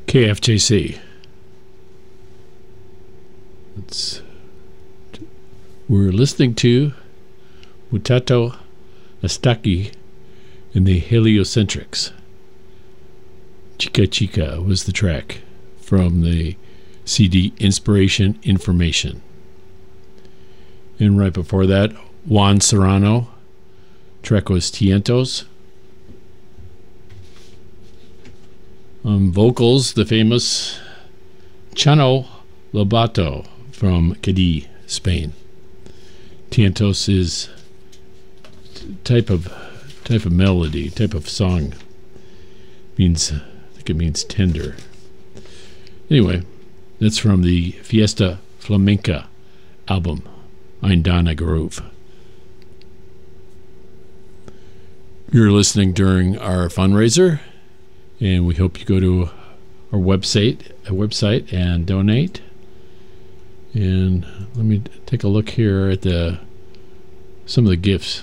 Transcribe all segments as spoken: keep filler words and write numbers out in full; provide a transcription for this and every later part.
K F J C. It's, we're listening to Mutato Astaki and the Heliocentrics. Chica Chica was the track from the C D Inspiration Information. And right before that, Juan Serrano. Track was Tientos. On vocals, the famous Chano Lobato from Cadiz, Spain. Tientos is type of type of melody, type of song. Means, I think it means tender. Anyway, that's from the Fiesta Flamenca album, Indana Groove. You're listening during our fundraiser, and we hope you go to our website, our website and donate. And let me take a look here at the some of the gifts.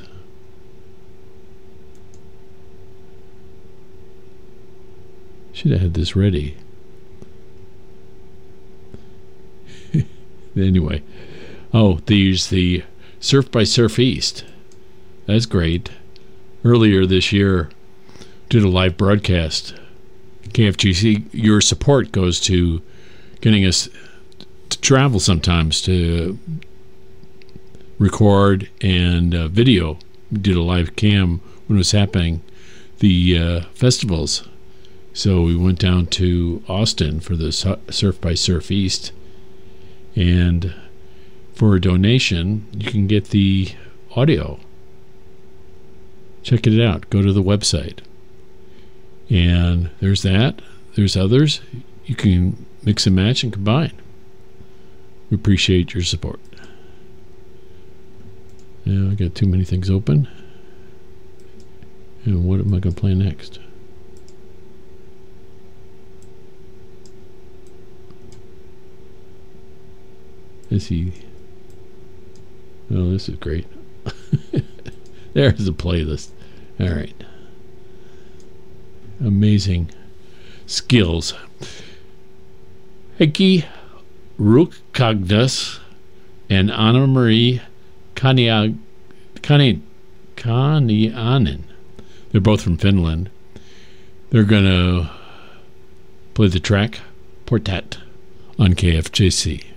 Should have had this ready. Anyway, oh, there's the Surf by Surfeast. That's great. Earlier this year, did a live broadcast. K F G C, your support goes to getting us to travel sometimes to record and uh, video. We did a live cam when it was happening, the uh, festivals. So we went down to Austin for the Surf by Surfeast, and for a donation, you can get the audio. Check it out. Go to the website. And there's that. There's others. You can mix and match and combine. We appreciate your support. Now I got too many things open. And what am I going to play next? Let's see. Oh, this is great. There's the playlist. All right. Amazing skills. Heikki Ruokangas and Anna Marie Kania, Kani, Kanianen. They're both from Finland. They're going to play the track Portat on K F J C.